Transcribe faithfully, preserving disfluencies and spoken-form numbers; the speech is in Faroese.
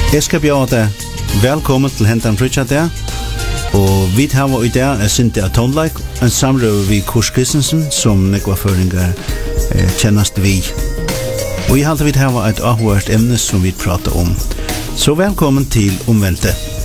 Jeg skal bjøre deg velkommen til Hentan Fritja der, og vi har i dag er Cynthia Tonleik, en samrøver vi Kurs Kristensen, som nekvaføringer eh, kjennast vi. Og jeg halte vi har et avhørt emne som vi prater om. Så velkommen til Omvendte.